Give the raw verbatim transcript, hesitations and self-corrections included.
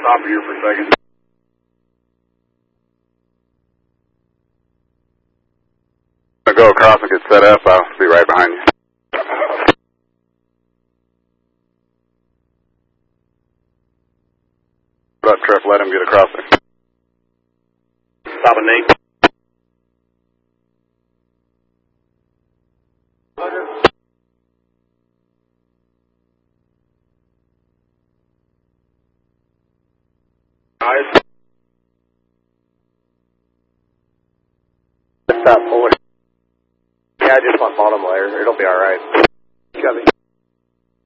stop here for a second. I'm going to go across and get set up. I'll be right behind you. Put up, Trip. Let him get across there. Stopping Nate. Guys. Stop forward. Yeah, just on bottom layer. It'll be alright. Got me.